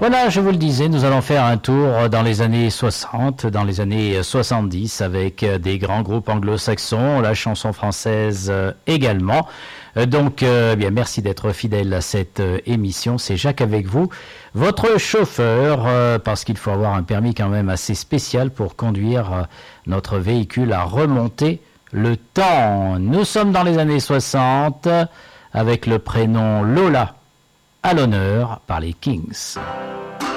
Voilà, je vous le disais, nous allons faire un tour dans les années 60, dans les années 70 avec des grands groupes anglo-saxons, la chanson française également. Donc, bien, merci d'être fidèle à cette émission. C'est Jacques avec vous, votre chauffeur, parce qu'il faut avoir un permis quand même assez spécial pour conduire notre véhicule à remonter le temps. Nous sommes dans les années 60 avec le prénom Lola à l'honneur par les Kings.